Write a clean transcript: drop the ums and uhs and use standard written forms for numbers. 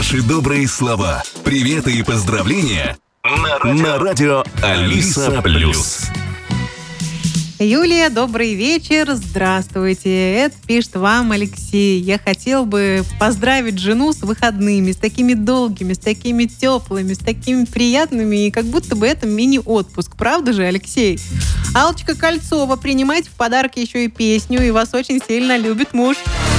Ваши добрые слова, приветы и поздравления на радио Алиса Плюс. Юлия, добрый вечер, здравствуйте. Это пишет вам Алексей. Я хотел бы поздравить жену с выходными, с такими долгими, с такими теплыми, с такими приятными, и как будто бы это мини-отпуск. Правда же, Алексей? Аллочка Кольцова, принимайте в подарок еще и песню, и вас очень сильно любит муж.